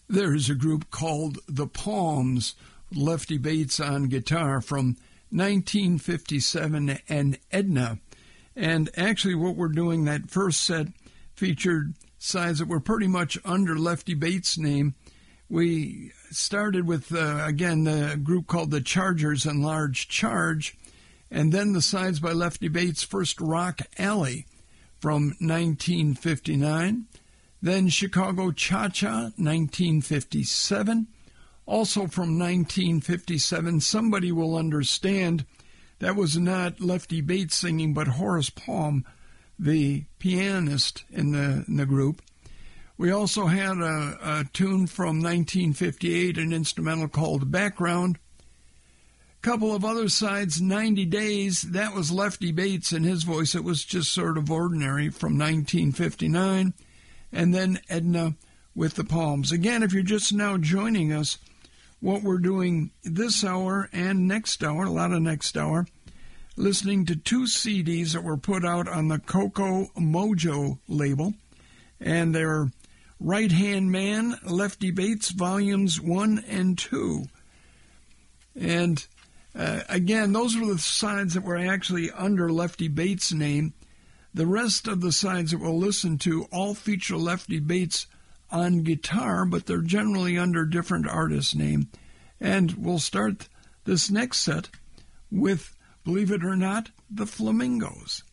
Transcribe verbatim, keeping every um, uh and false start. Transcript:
There's a group called The Palms, Lefty Bates on guitar from nineteen fifty-seven, and Edna. And actually what we're doing, that first set featured sides that were pretty much under Lefty Bates' name. We started with, uh, again, the group called the Chargers and Large Charge, and then the sides by Lefty Bates, first Rock Alley from nineteen fifty-nine, then Chicago Cha-Cha, nineteen fifty-seven, also from nineteen fifty-seven, Somebody Will Understand. That was not Lefty Bates singing, but Horace Palm, the pianist in the, in the group. We also had a, a tune from nineteen fifty-eight, an instrumental called Background. A couple of other sides, ninety days, that was Lefty Bates and his voice. It was just sort of ordinary from nineteen fifty-nine. And then Edna with the Palms. Again, if you're just now joining us, what we're doing this hour and next hour, a lot of next hour, listening to two C Ds that were put out on the Coco Mojo label, and they're Right Hand Man, Lefty Bates, Volumes one and two. And uh, again, those were the sides that were actually under Lefty Bates' name. The rest of the sides that we'll listen to all feature Lefty Bates on guitar, but they're generally under different artist name. And we'll start this next set with, believe it or not, the Flamingos.